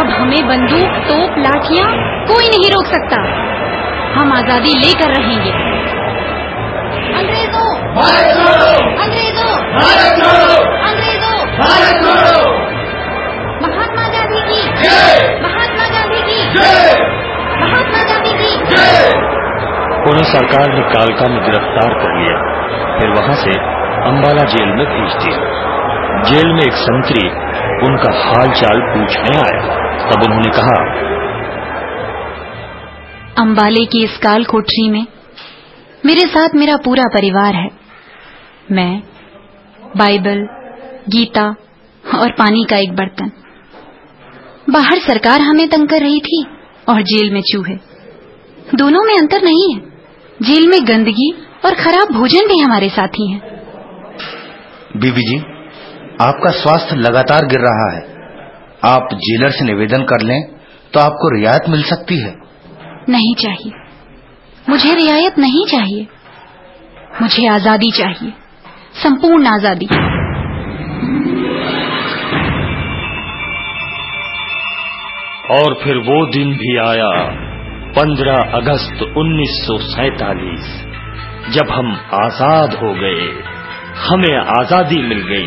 अब हमें बंदूक, तोप, लाठियां कोई नहीं रोक सकता। हम आजादी लेकर रहेंगे। अंग्रेजों भारत छोड़ो! अंग्रेजों भारत छोड़ो! अंग्रेजों भारत छोड़ो! महात्मा गांधी की जय! महात्मा गांधी की जय! महात्मा गांधी की जय! उन्हें सरकार ने कालका में गिरफ्तार कर लिया, फिर वहां से अंबाला जेल में भेज दिया। जेल में एक संतरी उनका हाल चाल पूछने आया। तब उन्होंने कहा, अंबाले की इस काल कोठरी में मेरे साथ मेरा पूरा परिवार है। मैं, बाइबल, गीता और पानी का एक बर्तन। बाहर सरकार हमें तंग कर रही थी और जेल में चूहे। दोनों में अंतर नहीं है। जेल में गंदगी और खराब भोजन भी हमारे साथी हैं। बीबी जी, आपका स्वास्थ्य लगातार गिर रहा है। आप जेलर से निवेदन कर लें तो आपको रियायत मिल सकती है। नहीं चाहिए, मुझे रियायत नहीं चाहिए। मुझे आजादी चाहिए, संपूर्ण आजादी। और फिर वो दिन भी आया, 15 अगस्त 1947, जब हम आजाद हो गए, हमें आजादी मिल गई।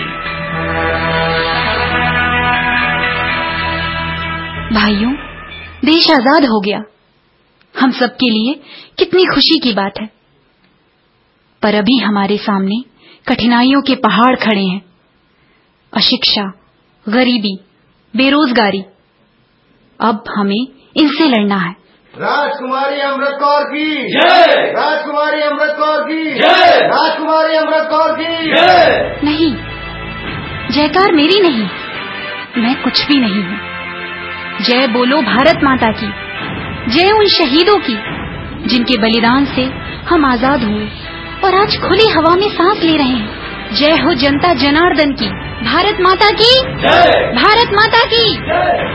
भाइयों, देश आजाद हो गया। हम सबके लिए कितनी खुशी की बात है। पर अभी हमारे सामने कठिनाइयों के पहाड़ खड़े हैं। अशिक्षा, गरीबी, बेरोजगारी। अब हमें इनसे लड़ना है। राजकुमारी अमृत कौर की जय! राजकुमारी अमृत कौर की जय! राजकुमारी अमृत कौर की जय! नहीं, जयकार मेरी नहीं, मैं कुछ भी नहीं हूँ। जय बोलो भारत माता की, जय उन शहीदों की जिनके बलिदान से हम आजाद हुए और आज खुली हवा में सांस ले रहे हैं। जय हो जनता जनार्दन की, भारत माता की जय! भारत माता की जय!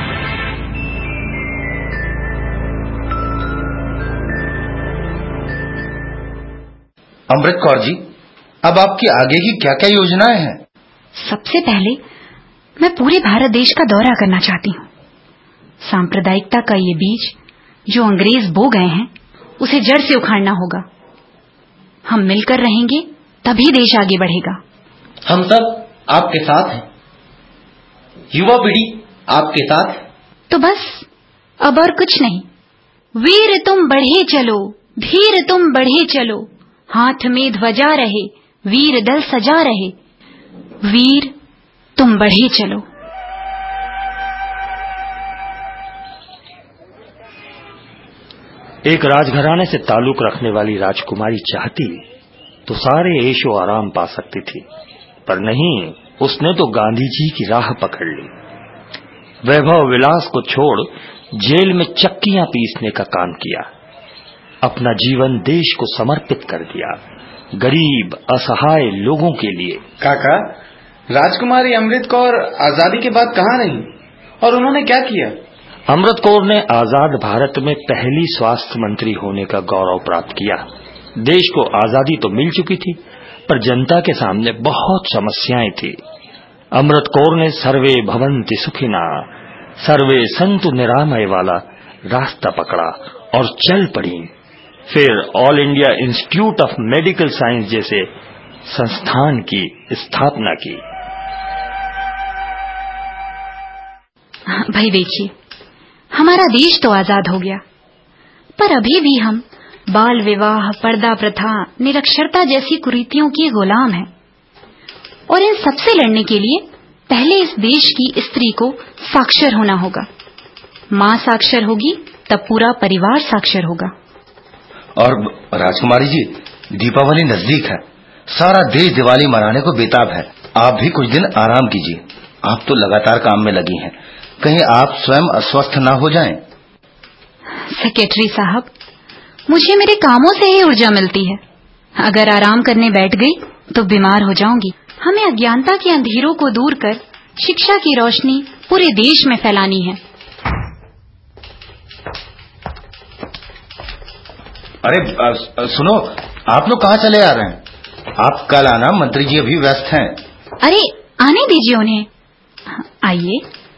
अमृत कौर जी, अब आपकी आगे की क्या क्या योजनाएं हैं? सबसे पहले मैं पूरे भारत देश का दौरा करना चाहती हूँ। सांप्रदायिकता का ये बीज जो अंग्रेज बो गए हैं, उसे जड़ से उखाड़ना होगा। हम मिलकर रहेंगे तभी देश आगे बढ़ेगा। हम सब आपके साथ हैं। युवा पीढ़ी आपके साथ है। तो बस अब और कुछ नहीं। वीर तुम बढ़े चलो, धीर तुम बढ़े चलो, हाथ में ध्वजा रहे, वीर दल सजा रहे। वीर तुम बढ़े चलो। एक राजघराने से ताल्लुक रखने वाली राजकुमारी चाहती तो सारे ऐशो आराम पा सकती थी, पर नहीं, उसने तो गांधी जी की राह पकड़ ली। वैभव विलास को छोड़ जेल में चक्कियां पीसने का काम किया। अपना जीवन देश को समर्पित कर दिया, गरीब असहाय लोगों के लिए। काका, राजकुमारी अमृत कौर आजादी के बाद कहाँ रही और उन्होंने क्या किया? अमृत कौर ने आजाद भारत में पहली स्वास्थ्य मंत्री होने का गौरव प्राप्त किया। देश को आजादी तो मिल चुकी थी, पर जनता के सामने बहुत समस्याएं थी। अमृत कौर ने सर्वे भवन्ति सुखिना, सर्वे संतु निरामय वाला रास्ता पकड़ा और चल पड़ी। फिर all India institute of medical science जैसे संस्थान की स्थापना की। भाई देखिए, हमारा देश तो आजाद हो गया, पर अभी भी हम बाल विवाह, पर्दा प्रथा, निरक्षरता जैसी कुरीतियों के गुलाम हैं। और इन सबसे लड़ने के लिए पहले इस देश की स्त्री को साक्षर होना होगा। माँ साक्षर होगी तब पूरा परिवार साक्षर होगा। और राजकुमारी जी, दीपावली नजदीक है। सारा देश दिवाली मनाने को बेताब है। आप भी कुछ दिन आराम कीजिए। आप तो लगातार काम में लगी हैं, कहीं आप स्वयं अस्वस्थ ना हो जाएं। सेक्रेटरी साहब, मुझे मेरे कामों से ही ऊर्जा मिलती है। अगर आराम करने बैठ गई तो बीमार हो जाऊंगी। हमें अज्ञानता के अंधेरों को दूर कर शिक्षा की रोशनी पूरे देश में फैलानी है। अरे सुनो, आप लोग कहाँ चले आ रहे हैं? आप कल आना, मंत्री जी अभी व्यस्त हैं। अरे आने दीजिए उन्हें। आइए।